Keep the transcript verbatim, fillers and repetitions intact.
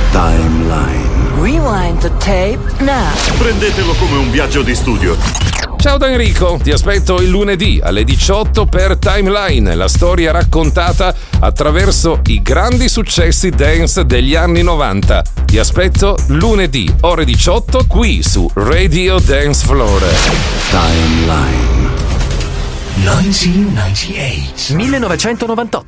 Timeline. Rewind the tape now. Prendetelo come un viaggio di studio. Ciao da Enrico, ti aspetto il lunedì alle diciotto per Timeline, la storia raccontata attraverso i grandi successi dance degli anni novanta. Ti aspetto lunedì ore diciotto qui su Radio Dance Floor. Timeline. millenovecentonovantotto